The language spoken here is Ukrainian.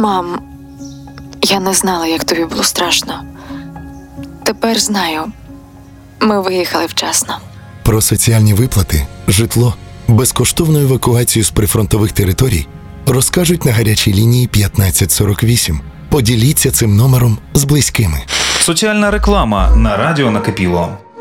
Мам, я не знала, як тобі було страшно. Тепер знаю. Ми виїхали вчасно. Про соціальні виплати, житло, безкоштовну евакуацію з прифронтових територій розкажуть на гарячій лінії 1548. Поділіться цим номером з близькими. Соціальна реклама на радіо Накипіло.